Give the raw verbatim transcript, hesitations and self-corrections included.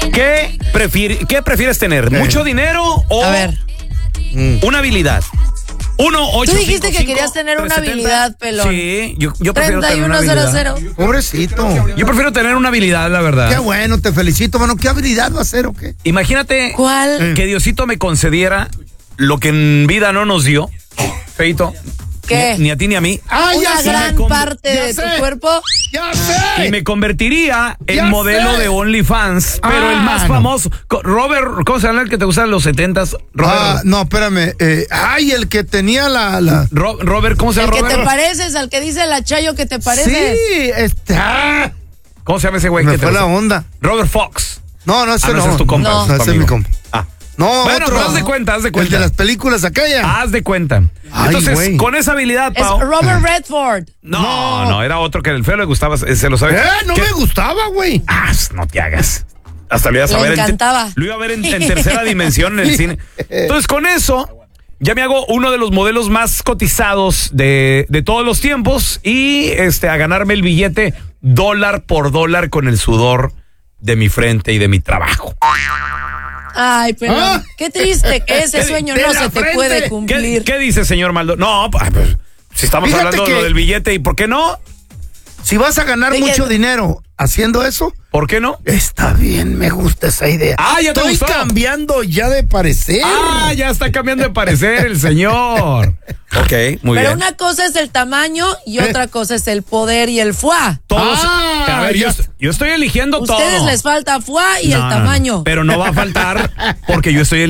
¿Qué, prefier, ¿Qué prefieres tener? ¿Mucho dinero o A ver. una habilidad? Uno, ocho, Tú dijiste cinco, que cinco, querías tener una trescientos setenta. habilidad, pelón. Sí, yo, yo prefiero treinta y tener una uno cero habilidad. cero. Pobrecito. Yo prefiero tener una habilidad, la verdad. Qué bueno, te felicito, mano. ¿Qué habilidad va a ser o qué? Imagínate ¿Cuál? que Diosito me concediera lo que en vida no nos dio, Feito. ¿Qué? Ni, ni a ti ni a mí. ¡Ah, ya Una sé! gran me con- parte ya de sé. tu cuerpo. ¡Ya sé! Y me convertiría en Ya modelo sé. de OnlyFans, pero Ah, el más no. famoso. Co- Robert, ¿cómo se llama el que te gusta en los setentas? Robert, Ah, no, espérame. Eh, ay, el que tenía la... la... Ro- Robert, ¿cómo se El llama que Robert? te pareces, al que dice la Chayo que te pareces. Sí, está. ¿Cómo se llama ese güey? Me que te fue la gusta? onda. Robert Fox. No, no, ese Ah, no, no. ese es tu compa. No. ese es tu ese es mi amigo. compa. Ah. No, Bueno, otro. pero haz de cuenta, haz de cuenta. El de las películas acá ya. Haz de cuenta. Ay, Entonces, güey. con esa habilidad, Es Pau. Robert Redford. No, No. no, era otro que el feo le gustaba, se lo sabe. Eh, no ¿Qué? me gustaba, güey. Ah, no te hagas. Hasta lo ibas a Le ver. en- encantaba. lo iba a ver en, en tercera dimensión en el cine. Entonces, con eso, ya me hago uno de los modelos más cotizados de, de todos los tiempos y este a ganarme el billete dólar por dólar con el sudor de mi frente y de mi trabajo. Ay, pero Ah. qué triste que ese ¿Qué- sueño de no la se te frente? puede ¿Qué, cumplir. qué dice, señor Maldo? No, pues, pues, si estamos Fíjate hablando de que- lo del billete, ¿y por qué no? Si vas a ganar Oye, mucho dinero haciendo eso, ¿Por qué no? está bien, me gusta esa idea. Ah, ya te Estoy gustó. cambiando ya de parecer. Ah, ya está cambiando de parecer el señor. Ok, muy Pero bien. una cosa es el tamaño y otra cosa es el poder y el foie. Todos, Ah, a ver, yo, ya. yo estoy eligiendo todo. Ustedes les falta foie y No, el no, no, tamaño. pero no va a faltar porque yo estoy